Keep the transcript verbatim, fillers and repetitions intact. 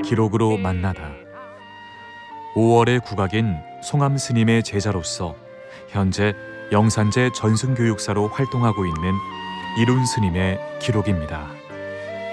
기록으로 만나다. 오월의 국악인 송암 스님의 제자로서 현재 영산제 전승교육사로 활동하고 있는 이룬 스님의 기록입니다.